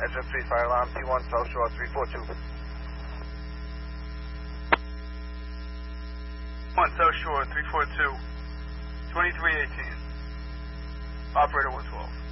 SF3 fire alarm, T1 South Shore 342. 1 South Shore 342, 2318. Operator 112.